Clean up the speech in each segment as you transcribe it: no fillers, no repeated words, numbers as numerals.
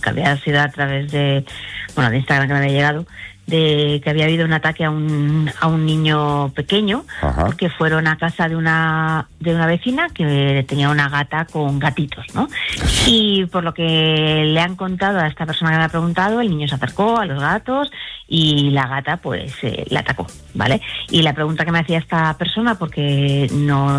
que había sido a través de Instagram que me había llegado, de que había habido un ataque a un niño pequeño. Ajá. Porque fueron a casa de una vecina que tenía una gata con gatitos, ¿no? Y por lo que le han contado a esta persona que me ha preguntado, el niño se acercó a los gatos y la gata pues le atacó, ¿vale? Y la pregunta que me hacía esta persona, porque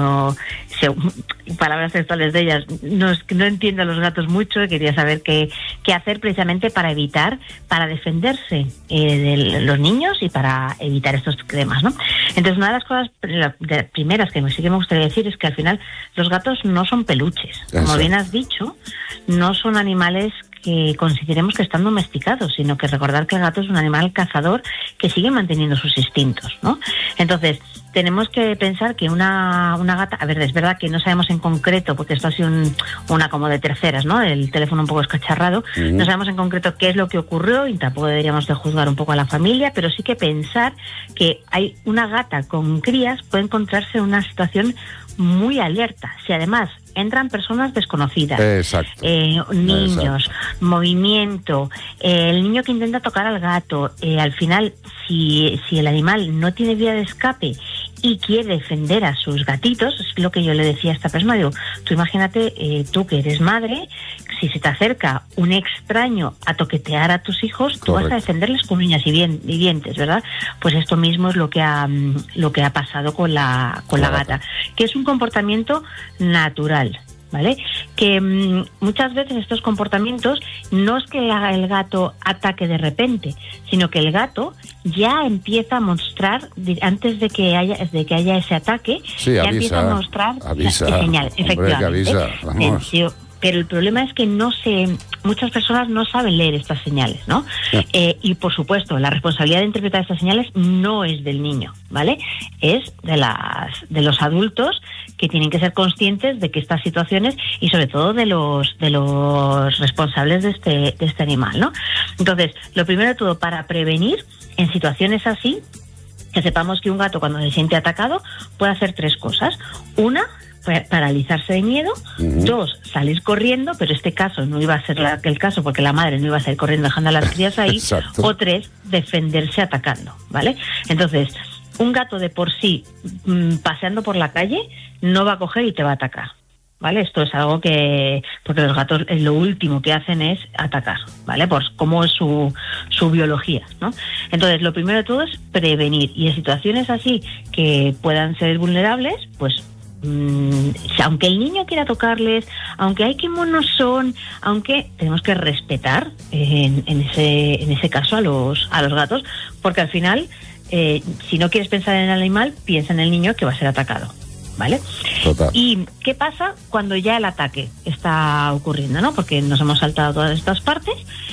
palabras textuales de ellas, no entiendo a los gatos mucho, y quería saber qué hacer precisamente para defenderse de los niños y para evitar estos temas, ¿no? Entonces, una de las cosas primeras que sí que me gustaría decir es que al final los gatos no son peluches. Como bien has dicho, no son animales que consideremos que están domesticados, sino que recordar que el gato es un animal cazador que sigue manteniendo sus instintos, ¿no? Entonces, tenemos que pensar que una gata, a ver, es verdad que no sabemos en concreto, porque esto ha sido una como de terceras, ¿no? El teléfono un poco escacharrado, no sabemos en concreto qué es lo que ocurrió y tampoco deberíamos de juzgar un poco a la familia, pero sí que pensar que hay una gata con crías puede encontrarse en una situación muy alerta. Si además entran personas desconocidas, niños, movimiento, el niño que intenta tocar al gato, al final, si el animal no tiene vía de escape y quiere defender a sus gatitos, es lo que yo le decía a esta persona, digo, tú imagínate, tú que eres madre, si se te acerca un extraño a toquetear a tus hijos, tú vas a defenderles con uñas y dientes, ¿verdad? Pues esto mismo es lo que ha pasado con la gata, que es un comportamiento natural, ¿vale? Que muchas veces estos comportamientos no es que el gato ataque de repente, sino que el gato ya empieza a mostrar, antes de que haya ese ataque, ya empieza a mostrar señales, efectivamente. Pero el problema es que muchas personas no saben leer estas señales, ¿no? Y por supuesto, la responsabilidad de interpretar estas señales no es del niño, ¿vale? Es de los adultos, que tienen que ser conscientes de que estas situaciones, y sobre todo de los responsables de este animal, ¿no? Entonces, lo primero de todo, para prevenir en situaciones así, que sepamos que un gato, cuando se siente atacado, puede hacer 3 cosas. Una, paralizarse de miedo. 2, salir corriendo, pero este caso no iba a ser el caso, porque la madre no iba a salir corriendo dejando a las crías ahí. O 3, defenderse atacando, ¿vale? Entonces, un gato de por sí, paseando por la calle, no va a coger y te va a atacar, ¿vale? Esto es algo porque los gatos lo último que hacen es atacar, ¿vale? Por cómo es su biología, ¿no? Entonces, lo primero de todo es prevenir, y en situaciones así que puedan ser vulnerables, pues aunque el niño quiera tocarles, aunque hay que monos son, aunque tenemos que respetar en ese caso a los gatos, porque al final, si no quieres pensar en el animal, piensa en el niño que va a ser atacado, ¿vale? Total. ¿Y qué pasa cuando ya el ataque está ocurriendo, no? Porque nos hemos saltado todas estas partes.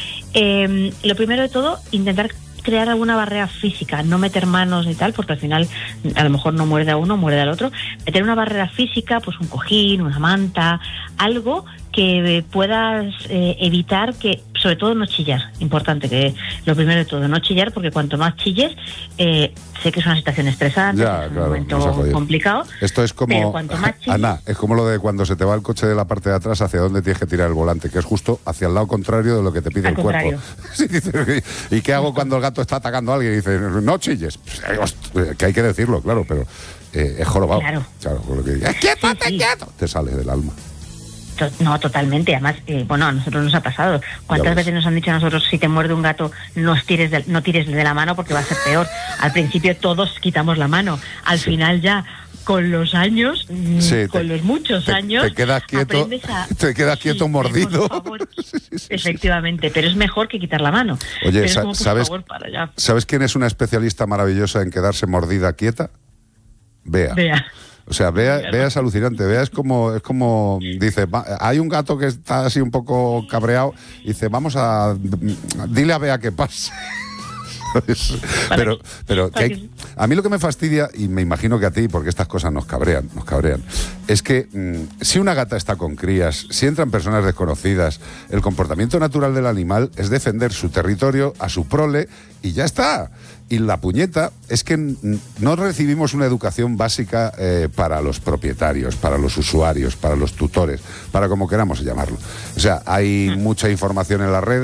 Lo primero de todo, intentar crear alguna barrera física, no meter manos y tal, porque al final a lo mejor no muerde a uno, muerde al otro. Meter una barrera física, pues un cojín, una manta, algo que puedas evitar que, sobre todo, no chillar. Importante, que lo primero de todo, no chillar, porque cuanto más chilles, sé que es una situación estresante, es un momento complicado. Esto es como, Ana, es como lo de cuando se te va el coche de la parte de atrás, hacia dónde tienes que tirar el volante, que es justo hacia el lado contrario de lo que te pide el cuerpo. Sí, ¿y qué hago cuando el gato está atacando a alguien? Y dice, no chilles. Pues, que hay que decirlo, claro, pero es jorobado. Claro, por lo que diga, quieto, quieto, te sale del alma. No, totalmente. Además, a nosotros nos ha pasado. ¿Cuántas veces nos han dicho a nosotros, si te muerde un gato, no tires de la mano porque va a ser peor? Al principio todos quitamos la mano. Al final ya, con los años, con los muchos años, te quedas quieto, mordido. Por favor. Efectivamente, pero es mejor que quitar la mano. Oye, ¿sabes quién es una especialista maravillosa en quedarse mordida quieta? Bea. O sea, Bea es alucinante. Bea es como dice, hay un gato que está así un poco cabreado, y dice, dile a Bea que pase. Pero a mí lo que me fastidia, y me imagino que a ti, porque estas cosas nos cabrean, es que si una gata está con crías, si entran personas desconocidas, el comportamiento natural del animal es defender su territorio a su prole y ya está. Y la puñeta es que no recibimos una educación básica para los propietarios, para los usuarios, para los tutores, para como queramos llamarlo. O sea, hay mucha información en las redes.